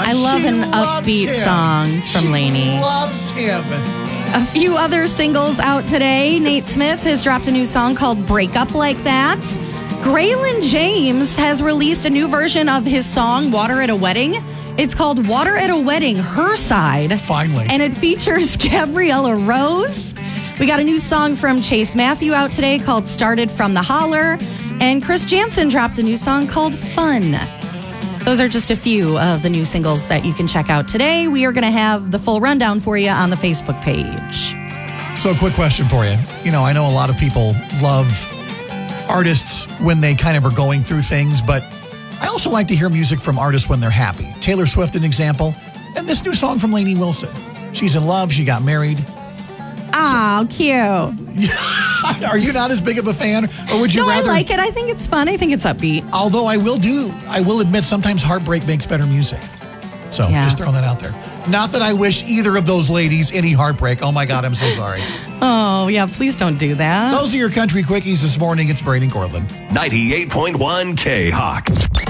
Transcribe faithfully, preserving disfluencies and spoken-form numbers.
I love She an loves upbeat him. song from she Lainey. loves him. A few other singles out today. Nate Smith has dropped a new song called Break Up Like That. Graylin James has released a new version of his song Water at a Wedding. It's called Water at a Wedding, Her Side. Finally. And it features Gabriella Rose. We got a new song from Chase Matthew out today called Started from the Holler. And Chris Jansen dropped a new song called Fun. Those are just a few of the new singles that you can check out today. We are going to have the full rundown for you on the Facebook page. So, quick question for you. You know, I know a lot of people love artists when they kind of are going through things, but I also like to hear music from artists when they're happy. Taylor Swift, an example, and this new song from Lainey Wilson. She's in love. She got married. Oh, cute. Are you not as big of a fan, or would you No, rather? I like it. I think it's fun. I think it's upbeat. Although I will do, I will admit sometimes heartbreak makes better music. So Yeah. just throwing that out there. Not that I wish either of those ladies any heartbreak. Oh my God, I'm so sorry. Oh, yeah, please don't do that. Those are your country quickies this morning. It's Brady Cortland. ninety-eight point one K-Hawk.